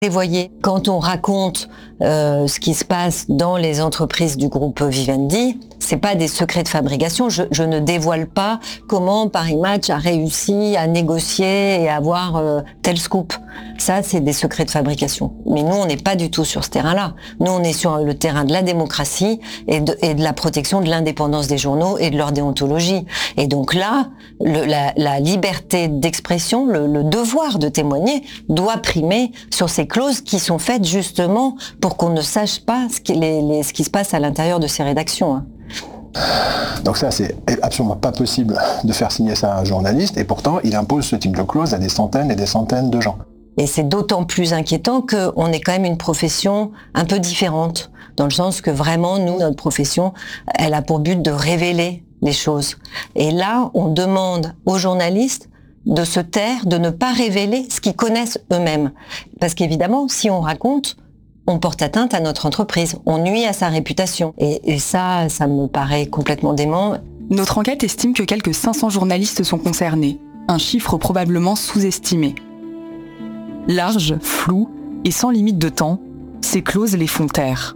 Et voyez, quand on raconte ce qui se passe dans les entreprises du groupe Vivendi, c'est pas des secrets de fabrication. Je ne dévoile pas comment Paris Match a réussi à négocier et à avoir tel scoop. Ça, c'est des secrets de fabrication. Mais nous, on n'est pas du tout sur ce terrain-là. Nous, on est sur le terrain de la démocratie et de la protection de l'indépendance des journaux et de leur déontologie. Et donc là, la liberté d'expression, le devoir de témoigner doit primer sur ces clauses qui sont faites justement pour qu'on ne sache pas ce qui se passe à l'intérieur de ces rédactions. Hein. Donc ça, c'est absolument pas possible de faire signer ça à un journaliste, et pourtant, il impose ce type de clause à des centaines et des centaines de gens. Et c'est d'autant plus inquiétant qu'on est quand même une profession un peu différente, dans le sens que vraiment, nous, notre profession, elle a pour but de révéler les choses. Et là, on demande aux journalistes de se taire, de ne pas révéler ce qu'ils connaissent eux-mêmes. Parce qu'évidemment, si on raconte, on porte atteinte à notre entreprise, on nuit à sa réputation. Et ça me paraît complètement dément. Notre enquête estime que quelques 500 journalistes sont concernés, un chiffre probablement sous-estimé. Large, flou et sans limite de temps, ces clauses les font taire.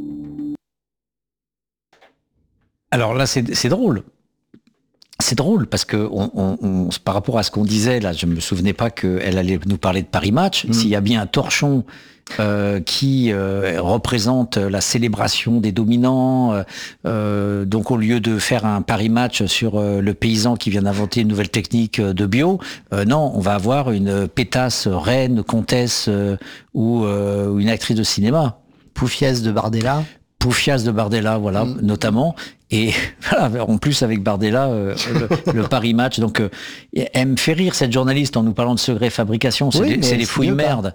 Alors là, c'est drôle. C'est drôle parce que par rapport à ce qu'on disait, là, je me souvenais pas qu'elle allait nous parler de Paris Match. S'il y a bien un torchon qui représente la célébration des dominants, donc au lieu de faire un Paris Match sur le paysan qui vient d'inventer une nouvelle technique de bio, non, on va avoir une pétasse reine, comtesse ou une actrice de cinéma. Poufias de Bardella, voilà, notamment. Et voilà, en plus avec Bardella, le Paris Match. Donc, elle me fait rire, cette journaliste, en nous parlant de secret fabrication. C'est des fouilles merde.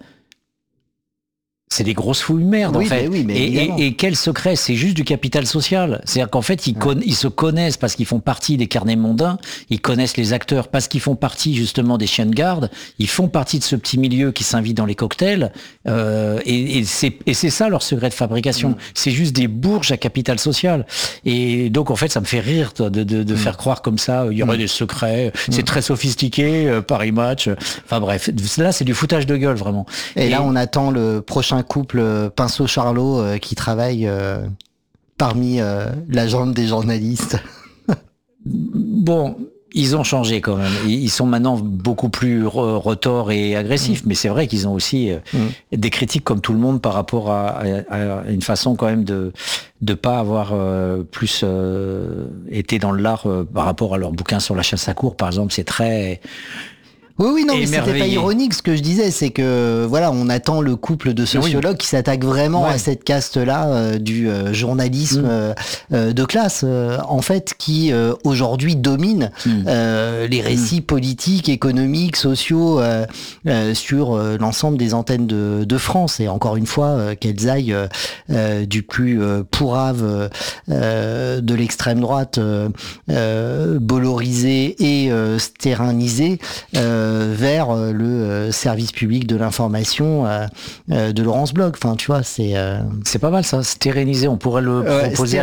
C'est des grosses fouilles merde, en fait. Oui, et quel secret? C'est juste du capital social. C'est-à-dire qu'en fait, ils se connaissent parce qu'ils font partie des carnets mondains. Ils connaissent les acteurs parce qu'ils font partie, justement, des chiens de garde. Ils font partie de ce petit milieu qui s'invite dans les cocktails. Et c'est ça, leur secret de fabrication. C'est juste des bourges à capital social. Et donc, en fait, ça me fait rire de faire croire comme ça, il y aurait des secrets. C'est très sophistiqué, Paris Match. Enfin bref, là, c'est du foutage de gueule, vraiment. Et là, on attend le prochain couple Pinceau-Charlot qui travaille parmi la jambe des journalistes. Bon, ils ont changé quand même. Ils sont maintenant beaucoup plus retors et agressifs, mais c'est vrai qu'ils ont aussi des critiques comme tout le monde par rapport à une façon quand même de pas avoir plus été dans le lard par rapport à leur bouquin sur la chasse à courre, par exemple. C'est très... Oui, non, mais c'était pas ironique. Ce que je disais, c'est que voilà, on attend le couple de sociologues qui s'attaque vraiment à cette caste-là du journalisme de classe, en fait, qui aujourd'hui domine les récits politiques, économiques, sociaux sur l'ensemble des antennes de France. Et encore une fois, qu'elles aillent du plus pourrave de l'extrême droite, bollorisé et stérénisé, vers le service public de l'information de Laurence Bloch. Enfin, tu vois, c'est pas mal ça, stéréniser. On pourrait le proposer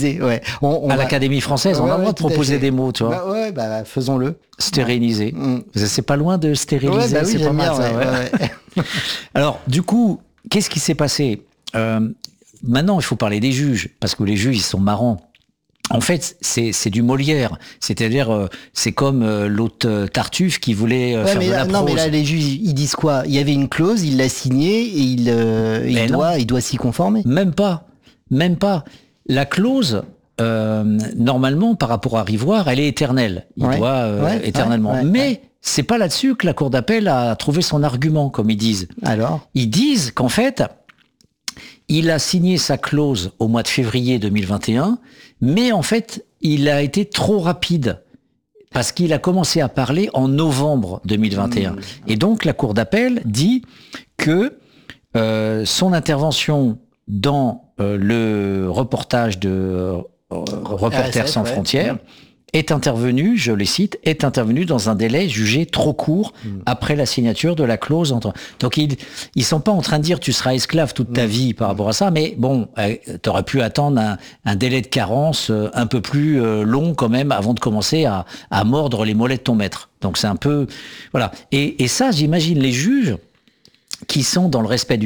à l'Académie française. On a le droit de proposer des mots, tu vois. Faisons-le. Stéréniser. C'est pas loin de stériliser. Oui, c'est pas mal ça. Alors, du coup, qu'est-ce qui s'est passé? Maintenant, il faut parler des juges, parce que les juges, ils sont marrants. En fait, c'est du Molière, c'est-à-dire c'est comme l'autre Tartuffe qui voulait faire de la prose. Non, mais là, les juges, ils disent quoi? Il y avait une clause, il l'a signée et il doit s'y conformer. Même pas. La clause, normalement, par rapport à Rivoire, elle est éternelle. Il doit éternellement. Mais c'est pas là-dessus que la Cour d'appel a trouvé son argument, comme ils disent. Alors? Ils disent qu'en fait, il a signé sa clause au mois de février 2021, mais en fait, il a été trop rapide parce qu'il a commencé à parler en novembre 2021. Et donc, la Cour d'appel dit que son intervention dans le reportage de Reporters sans frontières est intervenu, je les cite, est intervenu dans un délai jugé trop court après la signature de la clause. Donc ils sont pas en train de dire tu seras esclave toute ta vie par rapport à ça, mais bon, t'aurais pu attendre un délai de carence un peu plus long quand même avant de commencer à mordre les mollets de ton maître. Donc c'est un peu... Voilà. Et ça, j'imagine les juges, qui sont dans le respect du